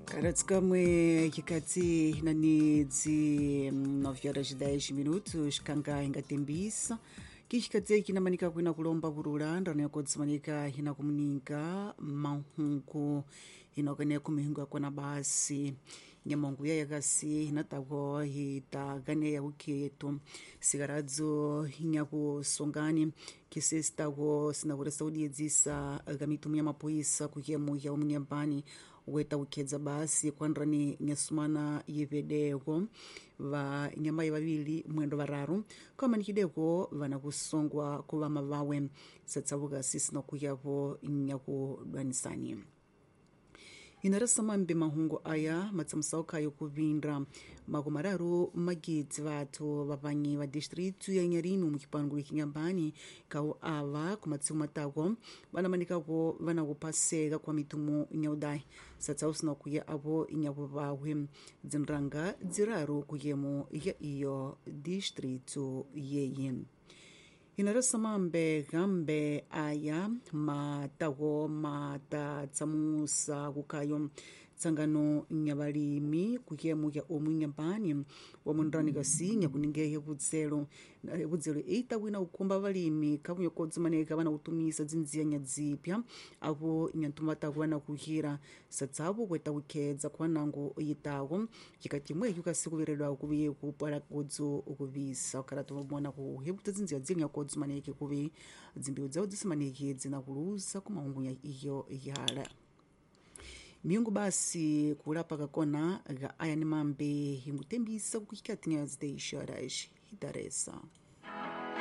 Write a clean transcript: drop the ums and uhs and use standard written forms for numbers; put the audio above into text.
Karatska mwe kikati nani dzi 9:10 kanga ingatembisa kikati kinamanika kwina kulomba kurula ndana yakodzimanika hina kumuninga mahungu hinokane kumihingu yakona basi nyamongu ya yakasi hinatago hitagane ya ukietu sigaradzo hinyaku songani kisestago sinagura saudi edzisa gamitu ya mapoisa kukiemu ya umunyambani weta ukedza basi kwandrani nyasumana yevedeko va nyamai vavili mwendo vararu kwamanikideko vana kusongwa kuva mavawe satsavuka sisino kuyavo nyaku dwanisani inarasa mambe mahungu aya matsamusaukayo kuvindra makumararu magidzi vatu vavanyi va distritu ya nyarinu mukipangulu kinyambani kau ava kumatsiku matako vanamanikako vana kupaseka kwa mitumu nyaudai satsausina kuya avo inyaku vawe dzinranga dziraru kuyemu ya iyo distritu yeyi inarasa mambe gambe aya matago matatsamusa kukayo tsangano nyavalimi kuyemu ya omu nyambani wamundrani kasinya kuningehe vudzelo eita wina ukumba valimi kavunya kodzimaneka vana utumisa dzinziya nyadzipya avo nyantumatago vana kuhira satsavu kweta ukedza kwanango yitago kikatimwe yukasikuviredwa kuviye kupala kodzu ukuvisa ukaratu vamona kuhevuta dzinziya dziri nyakodzimaneke kuvi dzimbiu dzao dzisimaneke dzina kulusa kumahungu iyo yala miungu basi kulapa kakona ga aya ni mambe hingutembisa kukikatinya zdeishoras hitaresa